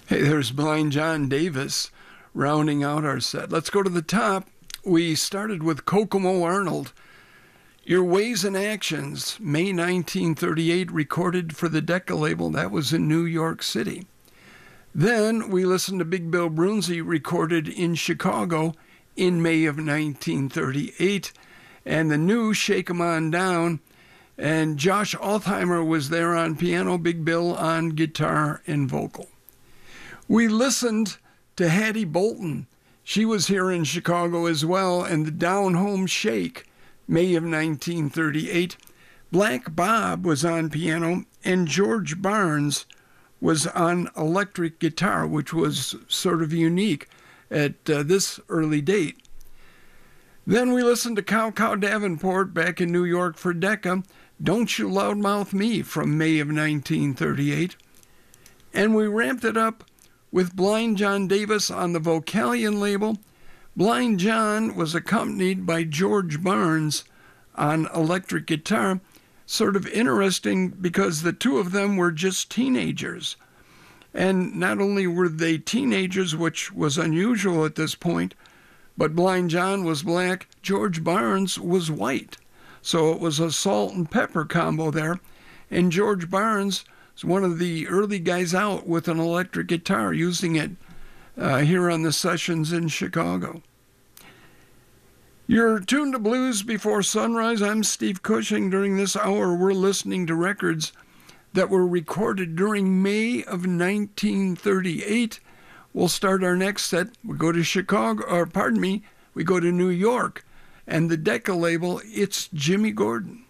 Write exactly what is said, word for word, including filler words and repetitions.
Hey, there's Blind John Davis rounding out our set. Let's go to the top. We started with Kokomo Arnold. Your Ways and Actions, May nineteen thirty-eight, recorded for the Decca label. That was in New York City. Then we listened to Big Bill Broonzy, recorded in Chicago in May of nineteen thirty-eight. And the new Shake 'Em On Down. And Josh Altheimer was there on piano, Big Bill on guitar and vocal. We listened to Hattie Bolton. She was here in Chicago as well, and the Down Home Shake, May of nineteen thirty-eight. Black Bob was on piano, and George Barnes was on electric guitar, which was sort of unique at uh, this early date. Then we listened to Cow Cow Davenport back in New York for Decca, Don't You Loudmouth Me from May of nineteen thirty-eight. And we ramped it up with Blind John Davis on the Vocalion label. Blind John was accompanied by George Barnes on electric guitar. Sort of interesting because the two of them were just teenagers. And not only were they teenagers, which was unusual at this point, but Blind John was black, George Barnes was white. So it was a salt and pepper combo there. And George Barnes is one of the early guys out with an electric guitar, using it uh, here on the sessions in Chicago. You're tuned to Blues Before Sunrise. I'm Steve Cushing. During this hour, we're listening to records that were recorded during May of nineteen thirty-eight. We'll start our next set. We go to Chicago, or pardon me, we go to New York, and the Decca label, it's Jimmy Gordon.